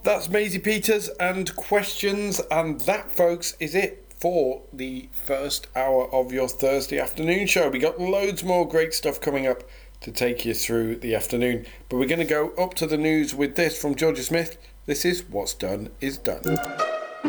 That's Maisie Peters and questions, and that, folks, is it for the first hour of your Thursday afternoon show. We got loads more great stuff coming up to take you through the afternoon, but we're going to go up to the news with this from Georgia Smith. This is What's Done is Done.